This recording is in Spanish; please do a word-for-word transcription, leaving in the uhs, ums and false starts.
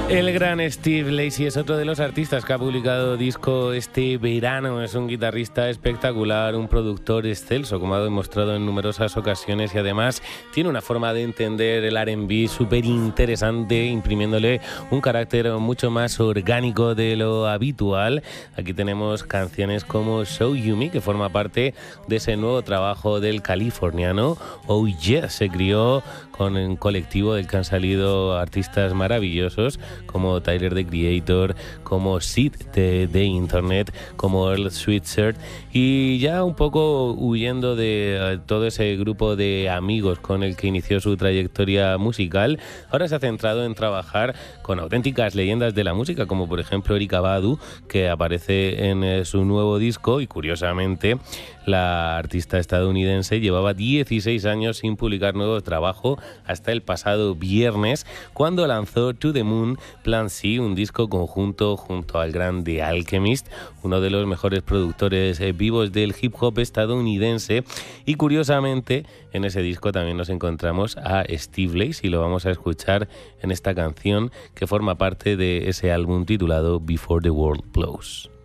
El gran Steve Lacy es otro de los artistas que ha publicado disco este verano. Es un guitarrista espectacular, un productor excelso, como ha demostrado en numerosas ocasiones, y además tiene una forma de entender el R and B súper interesante, imprimiéndole un carácter mucho más orgánico de lo habitual. Aquí tenemos canciones como Show You Me, que forma parte de ese nuevo trabajo del californiano. Oh Yes se crió con un colectivo del que han salido artistas maravillosos como Tyler, the Creator, como Sid de, de Internet, como Earl Sweatshirt, y ya un poco huyendo de uh, todo ese grupo de amigos con el que inició su trayectoria musical, ahora se ha centrado en trabajar con auténticas leyendas de la música, como por ejemplo Erykah Badu, que aparece en eh, su nuevo disco. Y curiosamente, la artista estadounidense llevaba dieciséis años sin publicar nuevo trabajo hasta el pasado viernes, cuando lanzó To The Moon Plan C, un disco conjunto junto al gran The Alchemist, uno de los mejores productores eh, vivos del hip hop estadounidense. Y curiosamente, en ese disco también nos encontramos a Steve Lacy, y lo vamos a escuchar en esta canción que forma parte de ese álbum titulado Before the World Blows.